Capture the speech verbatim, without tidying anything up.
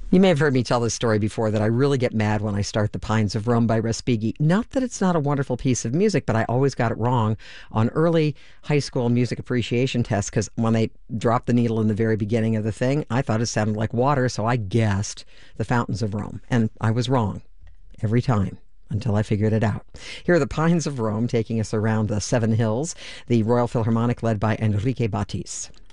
You may have heard me tell this story before that I really get mad when I start The Pines of Rome by Respighi. Not that it's not a wonderful piece of music, but I always got it wrong on early high school music appreciation tests because when they dropped the needle in the very beginning of the thing, I thought it sounded like water, so I guessed The Fountains of Rome. And I was wrong every time until I figured it out. Here are The Pines of Rome taking us around the Seven Hills, the Royal Philharmonic led by Enrique Batis.